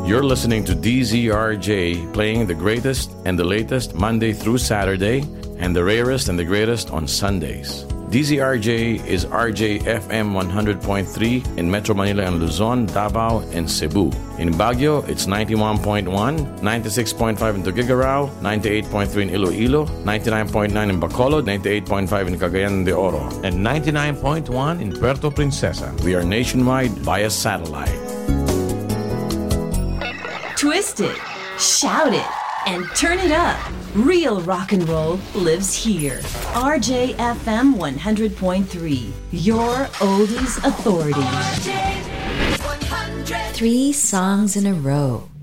You're listening to DZRJ, playing the greatest and the latest Monday through Saturday, and the rarest and the greatest on Sundays. DZRJ is RJFM 100.3 in Metro Manila and Luzon, Davao, and Cebu. In Baguio, it's 91.1, 96.5 in Tuguegarao, 98.3 in Iloilo, 99.9 in Bacolod, 98.5 in Cagayan de Oro, and 99.1 in Puerto Princesa. We are nationwide via satellite. Twist it, shout it, and turn it up. Real rock and roll lives here. RJFM 100.3, your oldies authority. RJ 100. 3 songs in a row.